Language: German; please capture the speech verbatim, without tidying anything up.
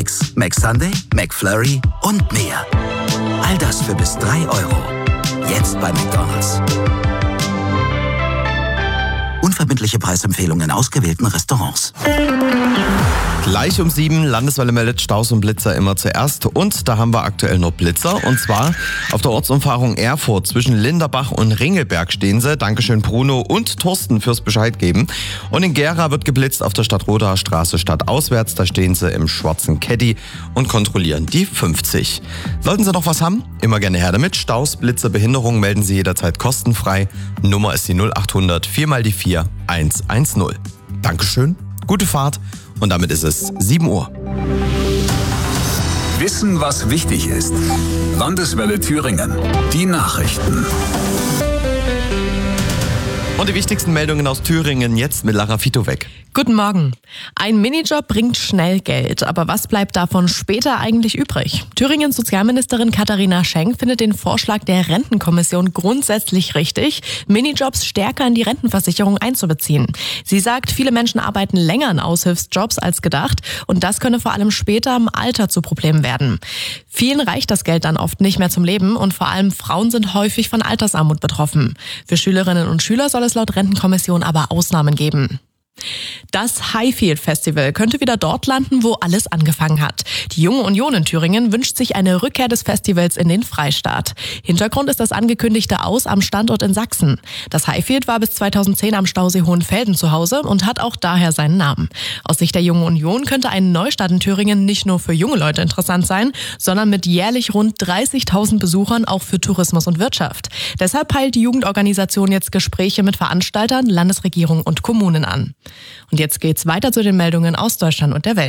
McSunday, McFlurry und mehr. All das für bis drei Euro. Jetzt bei McDonald's. Unverbindliche Preisempfehlungen in ausgewählten Restaurants. Gleich um sieben, Landeswelle meldet Staus und Blitzer immer zuerst. Und da haben wir aktuell noch Blitzer. Und zwar auf der Ortsumfahrung Erfurt zwischen Linderbach und Ringelberg stehen sie. Dankeschön Bruno und Thorsten fürs Bescheid geben. Und in Gera wird geblitzt auf der Stadtroder Straße stadtauswärts. Da stehen sie im schwarzen Caddy und kontrollieren die fünfzig. Sollten Sie noch was haben? Immer gerne her damit. Staus, Blitzer, Behinderungen melden Sie jederzeit kostenfrei. Nummer ist die null acht hundert vier mal die vier eins eins null. Dankeschön, gute Fahrt. Und damit ist es sieben Uhr. Wissen, was wichtig ist. Landeswelle Thüringen. Die Nachrichten. Und die wichtigsten Meldungen aus Thüringen jetzt mit Lara Fitowek. Guten Morgen. Ein Minijob bringt schnell Geld, aber was bleibt davon später eigentlich übrig? Thüringens Sozialministerin Katharina Schenk findet den Vorschlag der Rentenkommission grundsätzlich richtig, Minijobs stärker in die Rentenversicherung einzubeziehen. Sie sagt, viele Menschen arbeiten länger in Aushilfsjobs als gedacht und das könne vor allem später im Alter zu Problemen werden. Vielen reicht das Geld dann oft nicht mehr zum Leben und vor allem Frauen sind häufig von Altersarmut betroffen. Für Schülerinnen und Schüler soll es laut Rentenkommission aber Ausnahmen geben. Das Highfield Festival könnte wieder dort landen, wo alles angefangen hat. Die Junge Union in Thüringen wünscht sich eine Rückkehr des Festivals in den Freistaat. Hintergrund ist das angekündigte Aus am Standort in Sachsen. Das Highfield war bis zweitausendzehn am Stausee Hohenfelden zu Hause und hat auch daher seinen Namen. Aus Sicht der Jungen Union könnte ein Neustart in Thüringen nicht nur für junge Leute interessant sein, sondern mit jährlich rund dreißigtausend Besuchern auch für Tourismus und Wirtschaft. Deshalb peilt die Jugendorganisation jetzt Gespräche mit Veranstaltern, Landesregierung und Kommunen an. Und jetzt geht's weiter zu den Meldungen aus Deutschland und der Welt.